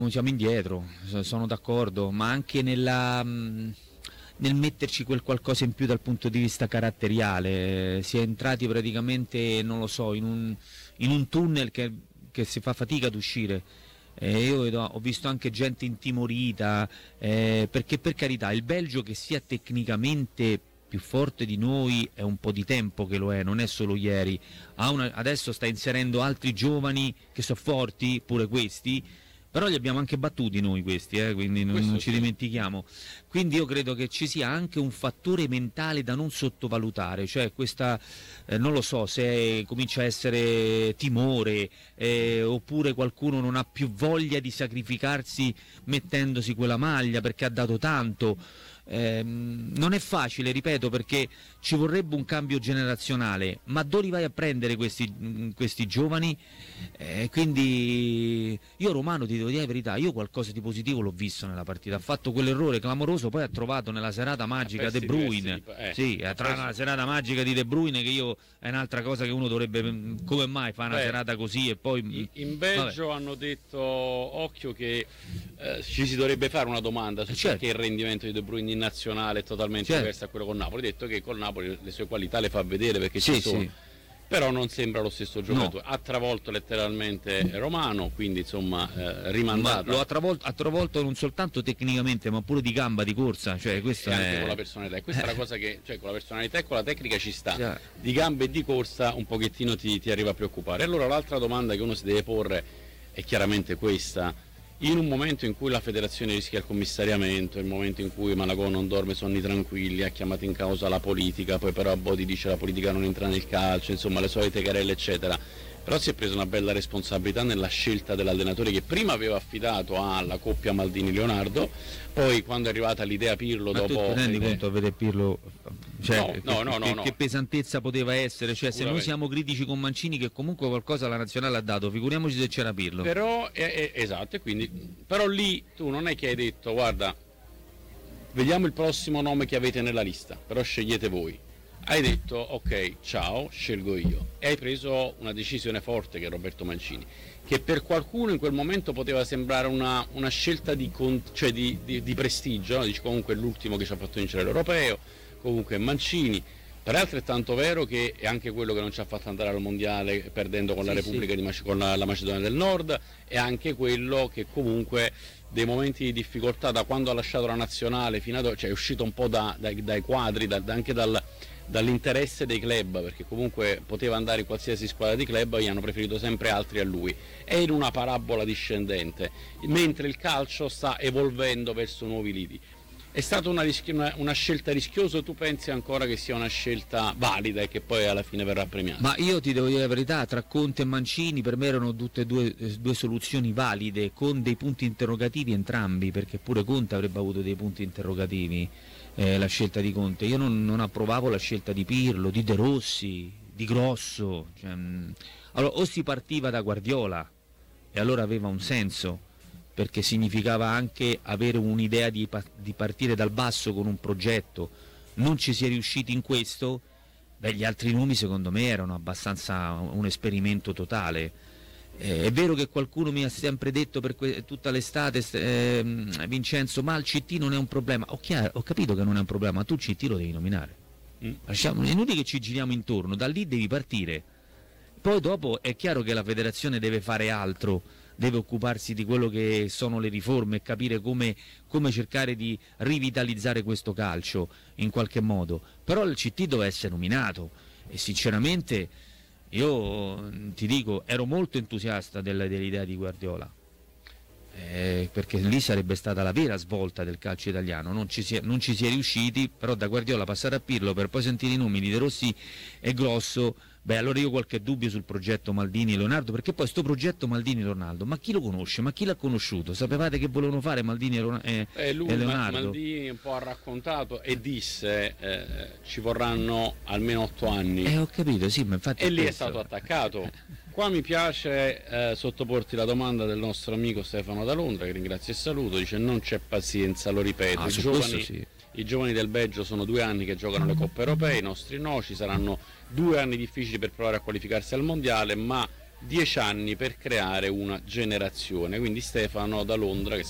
siamo indietro, sono d'accordo, ma anche nel metterci quel qualcosa in più dal punto di vista caratteriale. Si è entrati praticamente, non lo so, in un tunnel che si fa fatica ad uscire. Ho visto anche gente intimorita, perché per carità il Belgio, che sia tecnicamente più forte di noi, è un po' di tempo che lo è, non è solo ieri. Adesso sta inserendo altri giovani che sono forti, pure questi, però li abbiamo anche battuti noi questi, quindi non ci dimentichiamo. Quindi io credo che ci sia anche un fattore mentale da non sottovalutare, cioè questa, non lo so, se comincia a essere timore, oppure qualcuno non ha più voglia di sacrificarsi mettendosi quella maglia perché ha dato tanto. Non è facile, ripeto, perché ci vorrebbe un cambio generazionale, ma dove li vai a prendere questi giovani? Quindi io Romano, ti devo dire la verità, io qualcosa di positivo l'ho visto nella partita, ha fatto quell'errore clamoroso, poi ha trovato nella serata magica De Bruyne, tra la serata magica di De Bruyne, che io è un'altra cosa che uno dovrebbe, come mai fa una serata così e poi... In Belgio hanno detto, occhio, che ci si dovrebbe fare una domanda su perché il rendimento di De Bruyne in nazionale è totalmente diverso a quello con Napoli. Ha detto che col Napoli le sue qualità le fa vedere perché ci sono, però non sembra lo stesso giocatore. Ha travolto letteralmente Romano, quindi insomma rimandato. Ma lo ha travolto non soltanto tecnicamente, ma pure di gamba, di corsa, cioè questa anche con la personalità. E questa è la cosa che, cioè, con la personalità e con la tecnica ci sta, di gambe e di corsa un pochettino ti arriva a preoccupare. Allora l'altra domanda che uno si deve porre è chiaramente questa: in un momento in cui la federazione rischia il commissariamento, nel momento in cui Malagò non dorme sonni tranquilli, ha chiamato in causa la politica, poi però Bodi dice la politica non entra nel calcio, insomma le solite querelle eccetera, però si è presa una bella responsabilità nella scelta dell'allenatore, che prima aveva affidato alla coppia Maldini-Leonardo, poi quando è arrivata l'idea Pirlo, ma dopo... tu ti rendi conto a vedere Pirlo, cioè, no. Che pesantezza poteva essere, cioè se noi siamo critici con Mancini, che comunque qualcosa alla nazionale ha dato, figuriamoci se c'era Pirlo. Però esatto, e quindi però lì tu non è che hai detto guarda, vediamo il prossimo nome che avete nella lista, però scegliete voi. Hai detto ok, ciao, scelgo io, e hai preso una decisione forte, che è Roberto Mancini, che per qualcuno in quel momento poteva sembrare una scelta di prestigio, no? Dici comunque è l'ultimo che ci ha fatto vincere l'Europeo, comunque è Mancini, però è altrettanto vero che è anche quello che non ci ha fatto andare al Mondiale perdendo con la Repubblica con la Macedonia del Nord, è anche quello che comunque dei momenti di difficoltà, da quando ha lasciato la nazionale fino ad oggi, cioè è uscito un po' dai quadri, anche dall'interesse dei club, perché comunque poteva andare in qualsiasi squadra di club, gli hanno preferito sempre altri a lui. È in una parabola discendente, mentre il calcio sta evolvendo verso nuovi lidi. È stata una scelta rischiosa, o tu pensi ancora che sia una scelta valida e che poi alla fine verrà premiata? Ma io ti devo dire la verità, tra Conte e Mancini per me erano tutte due soluzioni valide, con dei punti interrogativi entrambi, perché pure Conte avrebbe avuto dei punti interrogativi, la scelta di Conte. Io non approvavo la scelta di Pirlo, di De Rossi, di Grosso, allora o si partiva da Guardiola e allora aveva un senso, perché significava anche avere un'idea di partire dal basso con un progetto. Non ci si è riusciti in questo, gli altri nomi secondo me erano abbastanza un esperimento totale. È vero che qualcuno mi ha sempre detto per tutta l'estate, Vincenzo, ma il CT non è un problema. Ho capito che non è un problema, ma tu il CT lo devi nominare. È inutile che ci giriamo intorno, da lì devi partire. Poi dopo è chiaro che la federazione deve fare altro, deve occuparsi di quello che sono le riforme e capire come cercare di rivitalizzare questo calcio in qualche modo, però il CT deve essere nominato, e sinceramente io ti dico, ero molto entusiasta dell'idea di Guardiola, perché lì sarebbe stata la vera svolta del calcio italiano. Non ci si è riusciti, però da Guardiola passare a Pirlo per poi sentire i nomi di De Rossi e Grosso, allora io ho qualche dubbio sul progetto Maldini-Leonardo, perché poi sto progetto Maldini-Leonardo, ma chi lo conosce? Ma chi l'ha conosciuto? Sapevate che volevano fare Maldini e Leonardo? Maldini un po' ha raccontato e disse ci vorranno almeno 8 anni. Ho capito, sì, ma infatti... E lì è stato attaccato. Qua mi piace sottoporti la domanda del nostro amico Stefano da Londra, che ringrazio e saluto, dice non c'è pazienza, lo ripeto, i giovani del Belgio sono 2 anni che giocano le coppe europee, i nostri no, ci saranno 2 anni difficili per provare a qualificarsi al mondiale, ma 10 anni per creare una generazione. Quindi Stefano da Londra, che